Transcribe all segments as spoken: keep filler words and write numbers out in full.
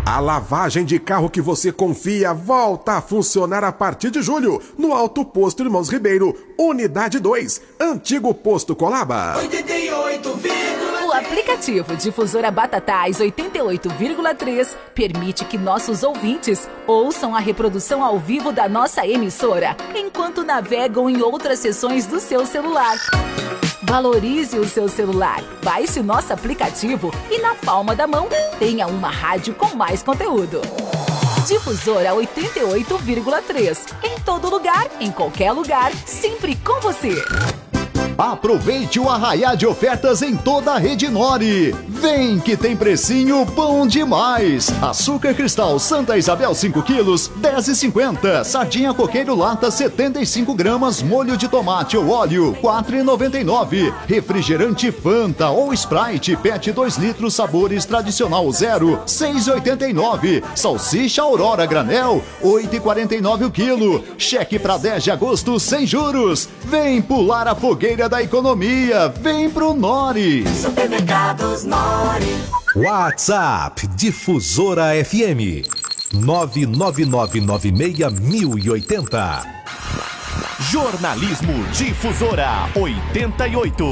A lavagem de carro que você confia volta a funcionar a partir de julho, no Alto Posto Irmãos Ribeiro, Unidade dois, Antigo Posto Colaba. oitenta e oito, O aplicativo Difusora Batatais oitenta e oito vírgula três permite que nossos ouvintes ouçam a reprodução ao vivo da nossa emissora, enquanto navegam em outras seções do seu celular. Valorize o seu celular, baixe nosso aplicativo e na palma da mão tenha uma rádio com mais conteúdo. Difusora oitenta e oito vírgula três. Em todo lugar, em qualquer lugar, sempre com você. Aproveite o arraiá de ofertas em toda a Rede Nori. Vem que tem precinho bom demais. Açúcar cristal Santa Isabel cinco quilos, dez reais e cinquenta centavos. Sardinha coqueiro lata setenta e cinco gramas, molho de tomate ou óleo, quatro reais e noventa e nove centavos. Refrigerante Fanta ou Sprite Pet dois litros sabores tradicional zero, seis reais e oitenta e nove centavos. Salsicha Aurora granel, oito reais e quarenta e nove centavos o quilo. Cheque para dez de agosto sem juros. Vem pular a fogueira da economia, vem pro Nori. Supermercados Nori. WhatsApp Difusora F M nove nove nove nove seis mil e oitenta. Jornalismo Difusora oitenta e oito.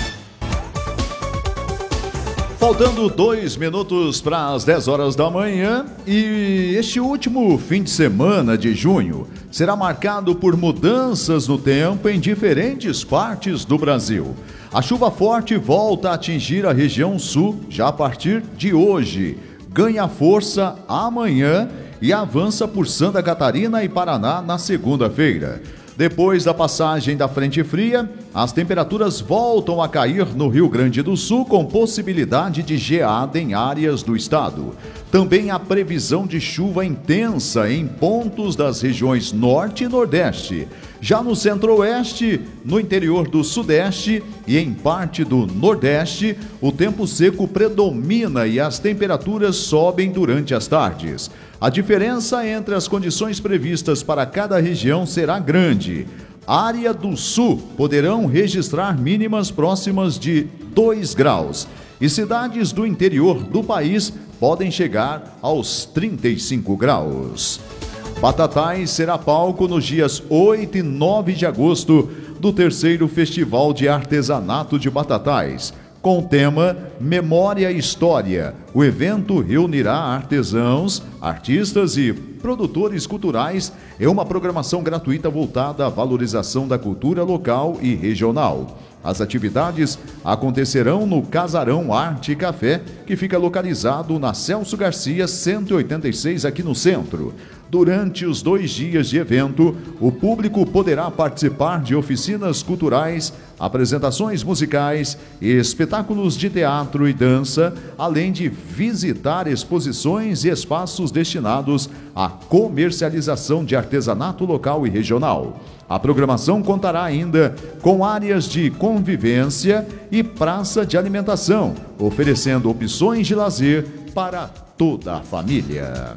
Faltando dois minutos para as dez horas da manhã, e este último fim de semana de junho será marcado por mudanças no tempo em diferentes partes do Brasil. A chuva forte volta a atingir a região sul já a partir de hoje, ganha força amanhã e avança por Santa Catarina e Paraná na segunda-feira. Depois da passagem da frente fria, as temperaturas voltam a cair no Rio Grande do Sul, com possibilidade de geada em áreas do estado. Também há previsão de chuva intensa em pontos das regiões norte e nordeste. Já no centro-oeste, no interior do sudeste e em parte do nordeste, o tempo seco predomina e as temperaturas sobem durante as tardes. A diferença entre as condições previstas para cada região será grande. Área do sul poderão registrar mínimas próximas de dois graus. E cidades do interior do país podem chegar aos trinta e cinco graus. Batatais será palco nos dias oito e nove de agosto do terceiro Festival de Artesanato de Batatais, com o tema Memória e História. O evento reunirá artesãos, artistas e produtores culturais em uma programação gratuita voltada à valorização da cultura local e regional. As atividades acontecerão no Casarão Arte e Café, que fica localizado na Celso Garcia cento e oitenta e seis, aqui no centro. Durante os dois dias de evento, o público poderá participar de oficinas culturais, apresentações musicais, espetáculos de teatro e dança, além de visitar exposições e espaços destinados à comercialização de artesanato local e regional. A programação contará ainda com áreas de convivência e praça de alimentação, oferecendo opções de lazer para toda a família.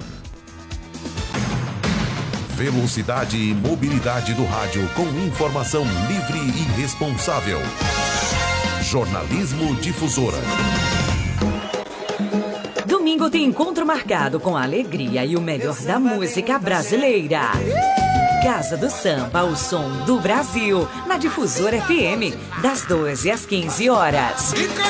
Velocidade e mobilidade do rádio com informação livre e responsável. Jornalismo Difusora. Domingo tem encontro marcado com a alegria e o melhor da música brasileira. Casa do Samba, o som do Brasil, na Difusora F M, das doze às quinze horas.